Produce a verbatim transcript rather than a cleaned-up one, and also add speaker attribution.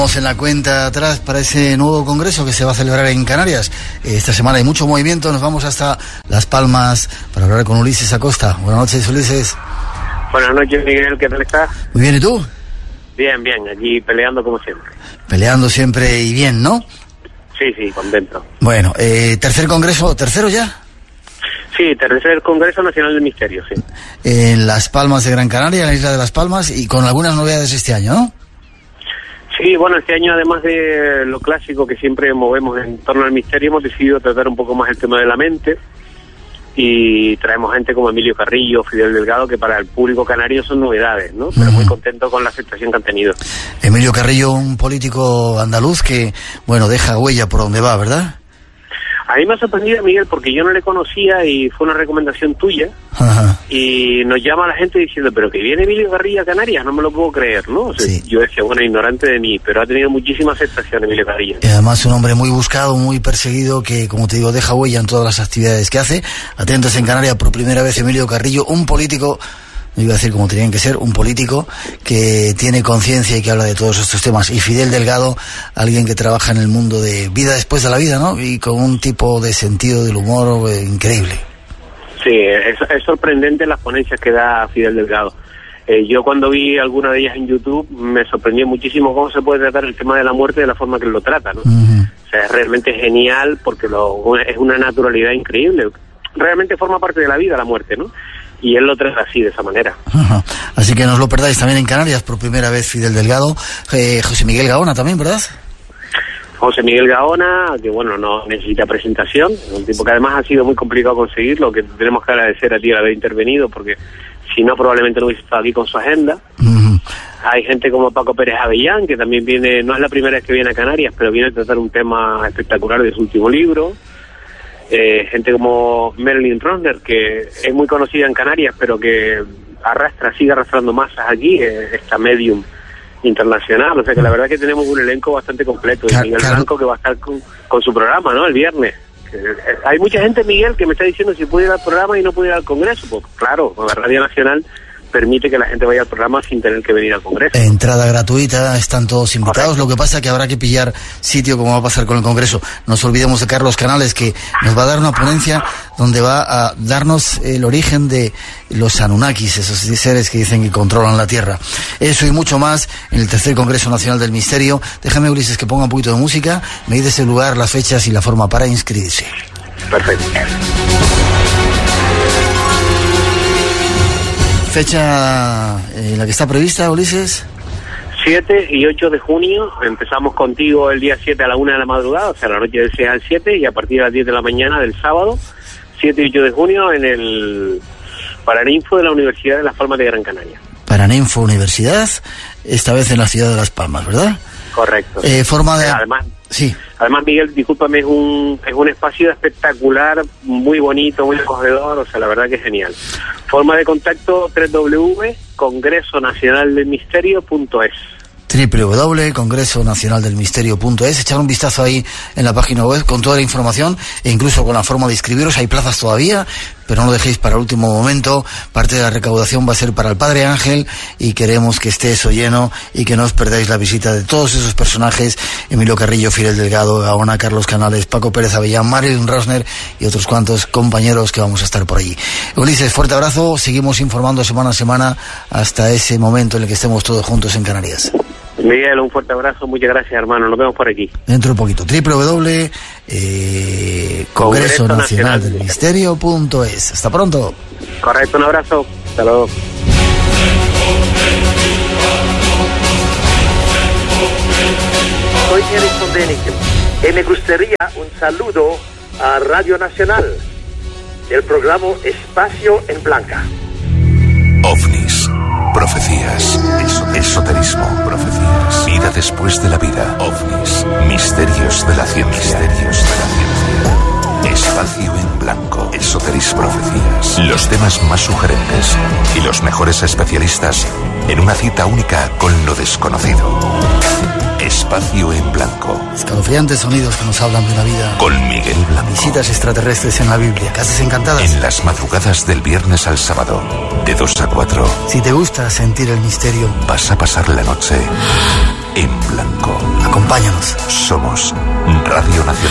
Speaker 1: Estamos en la cuenta atrás para ese nuevo congreso que se va a celebrar en Canarias. Esta semana hay mucho movimiento, nos vamos hasta Las Palmas para hablar con Ulises Acosta. Buenas noches, Ulises.
Speaker 2: Buenas noches, Miguel, ¿qué tal estás?
Speaker 1: Muy bien, ¿y tú?
Speaker 2: Bien, bien, aquí peleando como siempre.
Speaker 1: Peleando siempre y bien, ¿no?
Speaker 2: Sí, sí, contento.
Speaker 1: Bueno, eh, tercer congreso, ¿tercero ya?
Speaker 2: Sí, tercer Congreso Nacional del Misterio, sí.
Speaker 1: En Las Palmas de Gran Canaria, en la isla de Las Palmas, y con algunas novedades este año, ¿no?
Speaker 2: Sí, bueno, este año, además de lo clásico que siempre movemos en torno al misterio, hemos decidido tratar un poco más el tema de la mente y traemos gente como Emilio Carrillo, Fidel Delgado, que para el público canario son novedades, ¿no? Pero uh-huh. muy contento con la aceptación que han tenido.
Speaker 1: Emilio Carrillo, un político andaluz que, bueno, deja huella por donde va, ¿verdad?
Speaker 2: A mí me ha sorprendido, Miguel, porque yo no le conocía y fue una recomendación tuya.
Speaker 1: Ajá.
Speaker 2: Y nos llama la gente diciendo, pero que viene Emilio Carrillo a Canarias, no me lo puedo creer, ¿no? O sea,
Speaker 1: sí.
Speaker 2: Yo decía, bueno, ignorante de mí, pero ha tenido muchísima aceptación Emilio Carrillo.
Speaker 1: Y además un hombre muy buscado, muy perseguido, que, como te digo, deja huella en todas las actividades que hace. Atentos en Canarias, por primera vez Emilio Carrillo, un político... No iba a decir como tenían que ser, un político que tiene conciencia y que habla de todos estos temas. Y Fidel Delgado, alguien que trabaja en el mundo de vida después de la vida, ¿no? Y con un tipo de sentido del humor eh, increíble.
Speaker 2: Sí, es, es sorprendente las ponencias que da Fidel Delgado. Eh, yo cuando vi alguna de ellas en YouTube me sorprendió muchísimo cómo se puede tratar el tema de la muerte de la forma que él lo trata, ¿no? Uh-huh. O sea, es realmente genial porque lo, es una naturalidad increíble. Realmente forma parte de la vida la muerte, ¿no? Y él lo trata así, de esa manera. Ajá.
Speaker 1: Así que no os lo perdáis también en Canarias, por primera vez Fidel Delgado. Eh, José Miguel Gaona también, ¿verdad?
Speaker 2: José Miguel Gaona, que bueno, no necesita presentación, un tipo que además ha sido muy complicado conseguirlo, que tenemos que agradecer a ti al haber intervenido, porque si no probablemente no hubiese estado aquí con su agenda. Uh-huh. Hay gente como Paco Pérez Avellán, que también viene, no es la primera vez que viene a Canarias, pero viene a tratar un tema espectacular de su último libro. Eh, gente como Marilyn Rosner, que es muy conocida en Canarias, pero que arrastra, sigue arrastrando masas aquí, eh, esta medium internacional. O sea que la verdad es que tenemos un elenco bastante completo. Y Miguel Blanco, que va a estar con, con su programa, ¿no? El viernes. Eh, eh, hay mucha gente, Miguel, que me está diciendo si puede ir al programa y no puede ir al Congreso. Pues claro, con la Radio Nacional permite que la gente vaya al programa sin tener que venir al Congreso.
Speaker 1: Entrada gratuita, están todos invitados. Correcto. Lo que pasa es que habrá que pillar sitio, como va a pasar con el Congreso. No nos olvidemos de Carlos Canales, que nos va a dar una ponencia donde va a darnos el origen de los Anunnakis, esos seres que dicen que controlan la Tierra. Eso y mucho más en el tercer Congreso Nacional del Misterio. Déjame, Ulises, que ponga un poquito de música, me dices el lugar, las fechas y la forma para inscribirse.
Speaker 2: Perfecto.
Speaker 1: ¿Fecha en la que está prevista, Ulises?
Speaker 2: siete y ocho de junio, empezamos contigo el día siete a la una de la madrugada, o sea, la noche del seis al siete, y a partir de las diez de la mañana del sábado, siete y ocho de junio, en el Paraninfo de la Universidad de Las Palmas de Gran Canaria.
Speaker 1: Paraninfo Universidad, esta vez en la ciudad de Las Palmas, ¿verdad?
Speaker 2: Correcto.
Speaker 1: Eh, forma de...
Speaker 2: Además,
Speaker 1: sí.
Speaker 2: Además, Miguel, discúlpame, es un, es un espacio espectacular, muy bonito, muy acogedor, o sea, la verdad que es genial. Forma de contacto, doble u doble u doble u punto congreso nacional del misterio punto es.
Speaker 1: doble u doble u doble u punto congreso nacional del misterio punto es. Echar un vistazo ahí en la página web con toda la información e incluso con la forma de inscribiros. Hay plazas todavía, pero no lo dejéis para el último momento. Parte de la recaudación va a ser para el Padre Ángel y queremos que esté eso lleno y que no os perdáis la visita de todos esos personajes: Emilio Carrillo, Fidel Delgado, Gaona, Carlos Canales, Paco Pérez Avellán, Marilyn Rosner y otros cuantos compañeros que vamos a estar por allí. Ulises, fuerte abrazo. Seguimos informando semana a semana hasta ese momento en el que estemos todos juntos en Canarias.
Speaker 2: Miguel, un fuerte abrazo, muchas gracias, hermano, nos vemos por aquí.
Speaker 1: Dentro de un poquito, doble u doble u doble u punto eh, congreso nacional del misterio punto es. Hasta pronto.
Speaker 2: Correcto, un abrazo, hasta luego.
Speaker 3: Soy Eric Mondenick y me gustaría un saludo a Radio Nacional, el programa Espacio en Blanca.
Speaker 4: OVNIs, profecías, eso, esoterismo, profecías, vida después de la vida, OVNIs, misterios de la ciencia, misterios de la ciencia, espacio en blanco, esoterismo, profecías, los temas más sugerentes y los mejores especialistas en una cita única con lo desconocido. Espacio en Blanco.
Speaker 1: Escalofriantes sonidos que nos hablan de una vida.
Speaker 4: Con Miguel Blanco.
Speaker 1: Visitas extraterrestres en la Biblia. Casas encantadas.
Speaker 4: En las madrugadas del viernes al sábado, de dos a cuatro.
Speaker 1: Si te gusta sentir el misterio,
Speaker 4: vas a pasar la noche en blanco.
Speaker 1: Acompáñanos.
Speaker 4: Somos Radio Nacional.